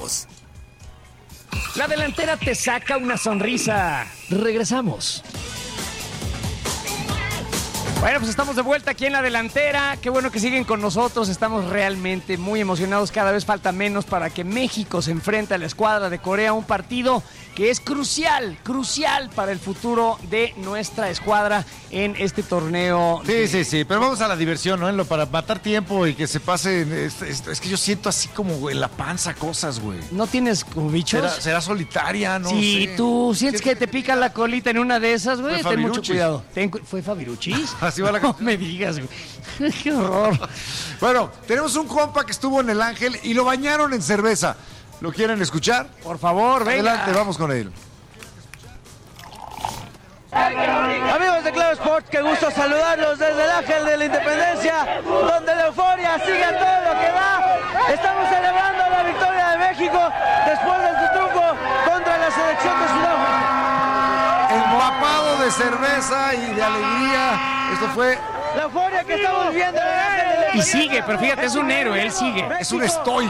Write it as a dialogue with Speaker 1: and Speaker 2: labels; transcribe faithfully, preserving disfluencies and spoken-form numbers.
Speaker 1: Regresamos.
Speaker 2: La delantera te saca una sonrisa. Regresamos. Bueno, pues estamos de vuelta aquí en la delantera. Qué bueno que siguen con nosotros. Estamos realmente muy emocionados. Cada vez falta menos para que México se enfrente a la escuadra de Corea. Un partido que es crucial, crucial para el futuro de nuestra escuadra en este torneo.
Speaker 3: Sí,
Speaker 2: de...
Speaker 3: sí, sí. Pero vamos a la diversión, ¿no? En lo para matar tiempo y que se pase. Es, es, es que yo siento así como en la panza cosas, güey.
Speaker 2: ¿No tienes como bichos?
Speaker 3: ¿Será, será solitaria? No
Speaker 2: Si
Speaker 3: sé.
Speaker 2: tú sientes que te pica la colita en una de esas, güey, ten mucho
Speaker 3: Fabiruchis.
Speaker 2: cuidado. Ten cu- ¿Fue Fabiruchis?
Speaker 3: Así va la
Speaker 2: No
Speaker 3: canción.
Speaker 2: me digas, güey. Qué horror.
Speaker 3: Bueno, tenemos un compa que estuvo en el Ángel y lo bañaron en cerveza. ¿Lo quieren escuchar?
Speaker 2: Por favor, venga.
Speaker 3: Adelante, vamos con él.
Speaker 4: Amigos de Claro Sport, qué gusto saludarlos desde el Ángel de la Independencia, donde la euforia sigue a todo lo que da. Estamos celebrando la victoria de México después de su triunfo contra la selección de Sudáfrica.
Speaker 3: Empapado de cerveza y de alegría. Esto fue...
Speaker 4: La euforia que estamos viviendo en el Ángel de la
Speaker 2: Y sigue, pero fíjate, es un héroe, él sigue.
Speaker 3: Es un estoico.